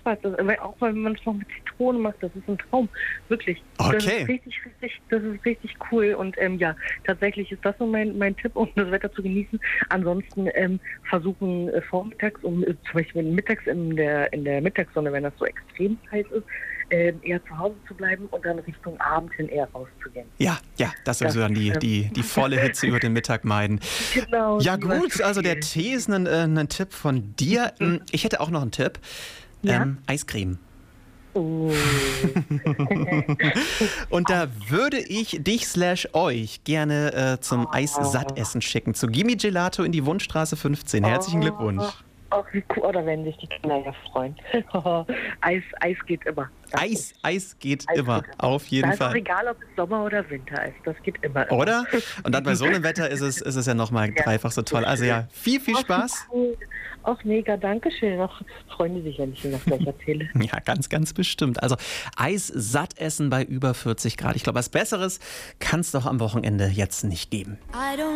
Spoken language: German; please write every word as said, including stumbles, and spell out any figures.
Spaß. Das, weil auch wenn man es noch mit Zitrone macht, das ist ein Traum. Wirklich. Das Okay. ist richtig, richtig, das ist richtig cool. Und ähm, ja, tatsächlich ist das so mein, mein Tipp, um das Wetter zu genießen. Ansonsten ähm, versuchen äh, vormittags, um äh, zum Beispiel mittags in der, in der Mittagssonne, wenn das so extrem heiß ist, äh, eher zu Hause zu bleiben und dann Richtung Abend hin eher rauszugehen. Ja, ja, das sowieso Das, dann die, ähm, die, die volle Hitze über den Mittag meiden. Genau. Ja die war gut, zu also der viel. Tee ist ein, äh, ein Tipp von dir. Ich hätte auch noch einen Tipp. Ja? Ähm, Eiscreme. Oh. Und da würde ich dich slash euch gerne äh, zum Eissattessen schicken. Zu Gimme Gelato in die Wundstraße fünfzehn. Herzlichen Glückwunsch. Ach, wie cool. Oh, da werden sich die Kinder ja freuen. Eis, Eis geht immer. Eis, Eis geht Eis immer, geht auf jeden Da ist auch Fall. egal, ob es Sommer oder Winter ist. Das geht immer. immer. Oder? Und dann bei so einem Wetter ist es, ist es ja nochmal Ja. dreifach so toll. Also ja, viel, viel Ach, wie Spaß. Cool. Ach, mega, danke schön. Ach, freuen die sich, wenn ich ihnen das gleich erzähle. Ja, ganz, ganz bestimmt. Also Eis satt essen bei über vierzig Grad. Ich glaube, was Besseres kann es doch am Wochenende jetzt nicht geben.